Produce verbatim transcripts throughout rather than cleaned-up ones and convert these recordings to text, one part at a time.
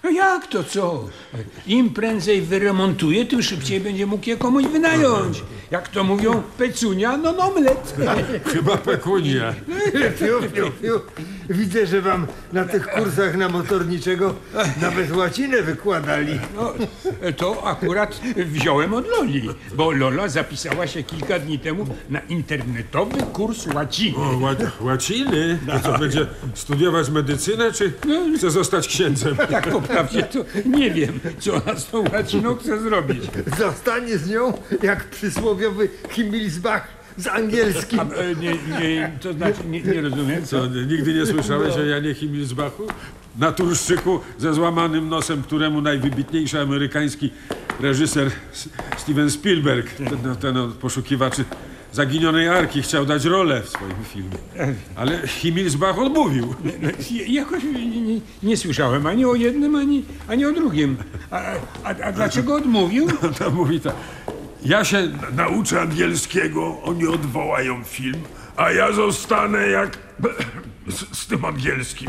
No jak to co? Im prędzej wyremontuje, tym szybciej będzie mógł je komuś wynająć. Jak to mówią, pecunia, no nomlet. Chyba pekunia. Fiu, fiu, fiu. Widzę, że wam na tych kursach na motorniczego nawet łacinę wykładali. No, to akurat wziąłem od Loli, bo Lola zapisała się kilka dni temu na internetowy kurs łaciny. O, ła łaciny? To co, będzie studiować medycynę, czy chce zostać księdzem? Tak po prawdzie to nie wiem, co ona z tą łaciną chce zrobić. Zostanie z nią jak przysłowiowy Himmelsbach z angielskim. A, e, nie, nie, to znaczy, nie, nie rozumiem. Co, nigdy nie słyszałeś o Janie Himmelsbachu? Naturszczyku ze złamanym nosem, któremu najwybitniejszy amerykański reżyser Steven Spielberg, ten, ten od poszukiwaczy zaginionej arki, chciał dać rolę w swoim filmie. Ale Himmelsbach odmówił. No, jakoś nie, nie, nie słyszałem ani o jednym, ani, ani o drugim. A, a, a dlaczego odmówił? To mówi tak. Ja się nauczę angielskiego, oni odwołają film, a ja zostanę jak z, z tym angielskim.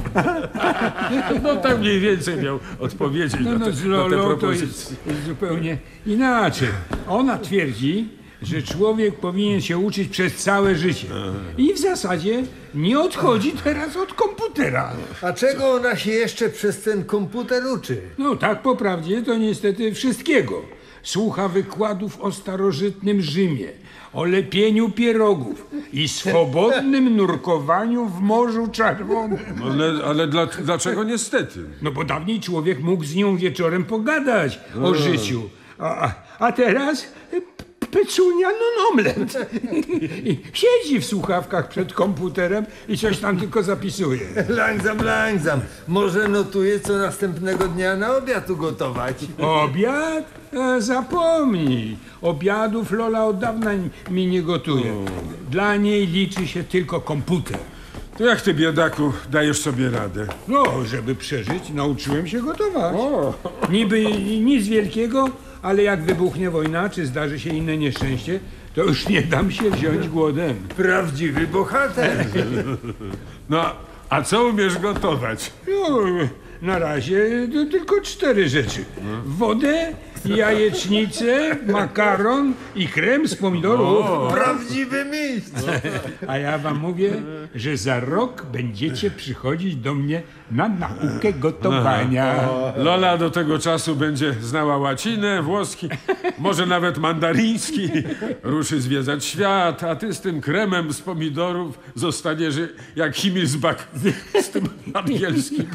No tak mniej więcej miał odpowiedzieć No, na no te, z na te Lolą to propozycje. jest, jest zupełnie inaczej. Ona twierdzi, że człowiek powinien się uczyć przez całe życie. I w zasadzie nie odchodzi teraz od komputera. A czego ona się jeszcze przez ten komputer uczy? No tak po prawdzie to niestety wszystkiego. Słucha wykładów o starożytnym Rzymie, o lepieniu pierogów i swobodnym nurkowaniu w Morzu Czerwonym. Ale, ale dla, dlaczego niestety? No bo dawniej człowiek mógł z nią wieczorem pogadać o życiu. A, a teraz pecunia non omlet. I siedzi w słuchawkach przed komputerem i coś tam tylko zapisuje. Langsam, langsam. Może notuje, co następnego dnia na obiad ugotować. Obiad? E, zapomnij. Obiadów Lola od dawna mi nie gotuje. Dla niej liczy się tylko komputer. To jak ty, biedaku, dajesz sobie radę? No, żeby przeżyć, nauczyłem się gotować. Niby nic wielkiego, ale jak wybuchnie wojna, czy zdarzy się inne nieszczęście, to już nie dam się wziąć głodem. Prawdziwy bohater. No, a co umiesz gotować? No, na razie to tylko cztery rzeczy. Wodę, jajecznicę, makaron i krem z pomidorów. Prawdziwy mistrz. A ja wam mówię, że za rok będziecie przychodzić do mnie na naukę gotowania. Lola do tego czasu będzie znała łacinę, włoski, może nawet mandaryński. Ruszy zwiedzać świat, a ty z tym kremem z pomidorów zostaniesz jak Himmelsbach z tym angielskim.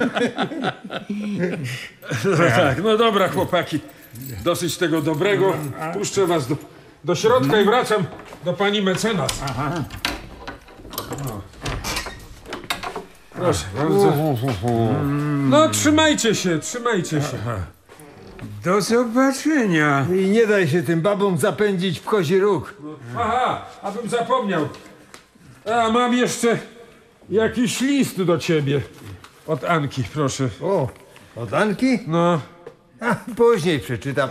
No tak, no dobra, chłopaki. Dosyć tego dobrego. Puszczę was do, do środka i wracam do pani mecenas. No. Proszę bardzo. No trzymajcie się, trzymajcie się. Do zobaczenia. I nie daj się tym babom zapędzić w kozi róg. Aha, abym zapomniał. A mam jeszcze jakiś list do ciebie. Od Anki, proszę. O, od Anki? No. A, później przeczytam.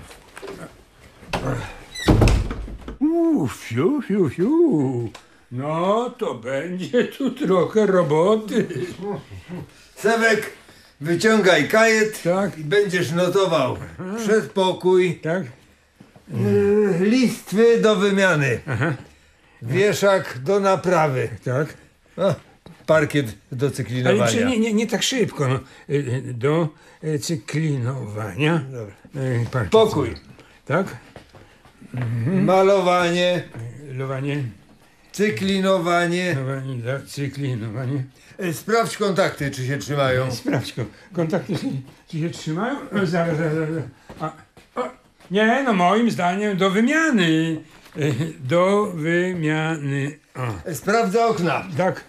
Uuu, fiu, fiu, fiu. No, to będzie tu trochę roboty. Sewek, wyciągaj kajet Tak. i będziesz notował. Przedpokój, Tak? y, listwy do wymiany, wieszak do naprawy, Tak? o, parkiet do Ale czy cyklinowania. nie, nie, nie tak szybko. No. Y, y, Do y, cyklinowania. Y, parkiet. Pokój, Tak? malowanie, Lowanie, cyklinowanie. lowanie, da- cyklinowanie. Y, Sprawdź kontakty, czy się trzymają. Sprawdź, ko- kontakty się, czy się trzymają? O, zaraz, zaraz, zaraz. A, o, nie, no moim zdaniem do wymiany. Y, Do wymiany. O, Y, Sprawdzę okna. tak.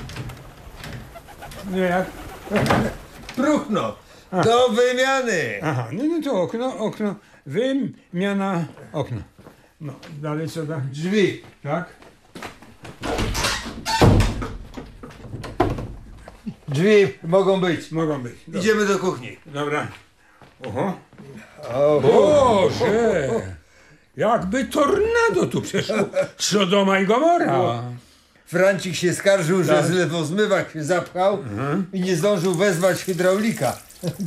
No jak? Próchno. Do wymiany. Aha, no, no to okno, okno, wymiana, okno. No, dalej co da? Drzwi. Tak? Drzwi mogą być. Mogą być. Dobra. Idziemy do kuchni. Dobra. Oho. O, Boże! Jakby tornado tu przeszło. Sodoma i Gomora. Francik się skarżył, że zlewozmywak się zapchał i nie zdążył wezwać hydraulika.